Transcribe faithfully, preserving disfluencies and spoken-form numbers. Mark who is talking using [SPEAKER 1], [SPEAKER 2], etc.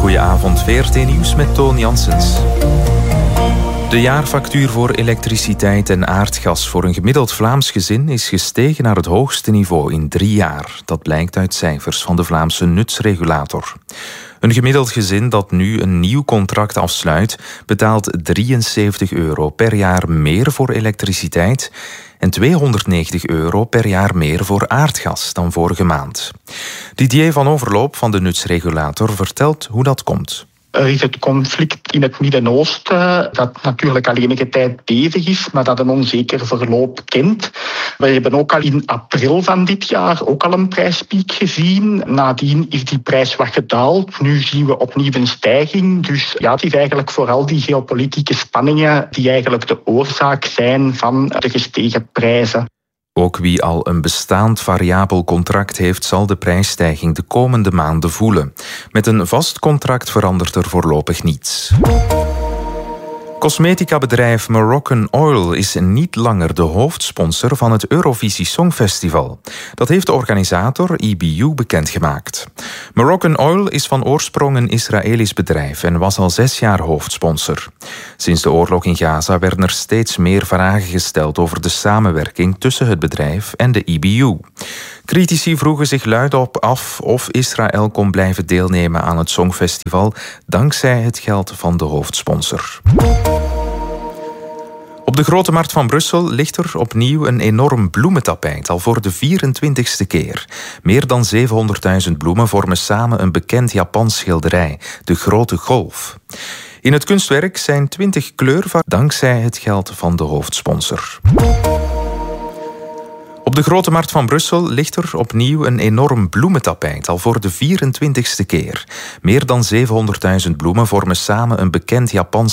[SPEAKER 1] Goedenavond, V R T-nieuws met Toon Janssens. De jaarfactuur voor elektriciteit en aardgas voor een gemiddeld Vlaams gezin is gestegen naar het hoogste niveau in drie jaar. Dat blijkt uit cijfers van de Vlaamse nutsregulator. Een gemiddeld gezin dat nu een nieuw contract afsluit, betaalt drieënzeventig euro per jaar meer voor elektriciteit en tweehonderdnegentig euro per jaar meer voor aardgas dan vorige maand. Didier van Overloop van de nutsregulator vertelt hoe dat komt.
[SPEAKER 2] Er is het conflict in het Midden-Oosten, dat natuurlijk al enige tijd bezig is, maar dat een onzeker verloop kent. We hebben ook al in april van dit jaar ook al een prijspiek gezien. Nadien is die prijs wat gedaald. Nu zien we opnieuw een stijging. Dus ja, het is eigenlijk vooral die geopolitieke spanningen die eigenlijk de oorzaak zijn van de gestegen prijzen.
[SPEAKER 1] Ook wie al een bestaand variabel contract heeft, zal de prijsstijging de komende maanden voelen. Met een vast contract verandert er voorlopig niets. Cosmetica-bedrijf Moroccan Oil is niet langer de hoofdsponsor van het Eurovisie Songfestival. Dat heeft de organisator E B U bekendgemaakt. Moroccan Oil is van oorsprong een Israëlisch bedrijf en was al zes jaar hoofdsponsor. Sinds de oorlog in Gaza werden er steeds meer vragen gesteld over de samenwerking tussen het bedrijf en de E B U. Critici vroegen zich luidop af of Israël kon blijven deelnemen aan het Songfestival dankzij het geld van de hoofdsponsor. Op de Grote Markt van Brussel ligt er opnieuw een enorm bloementapijt, al voor de vierentwintigste keer. Meer dan zevenhonderdduizend bloemen vormen samen een bekend Japans schilderij, de Grote Golf. In het kunstwerk zijn twintig kleurvarianten dankzij het geld van de hoofdsponsor. Op de Grote Markt van Brussel ligt er opnieuw een enorm bloementapijt, al voor de vierentwintigste keer. Meer dan zevenhonderdduizend bloemen vormen samen een bekend Japans